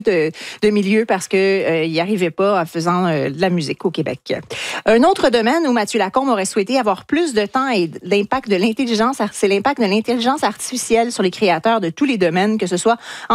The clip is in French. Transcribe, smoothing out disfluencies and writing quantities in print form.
de milieu parce qu'il n'y arrivait pas en faisant de la musique au Québec. Un autre domaine où Mathieu Lacombe aurait souhaité avoir plus de temps et l'impact de l'intelligence, c'est l'impact de l'intelligence artificielle sur les créateurs de tous les domaines, que ce soit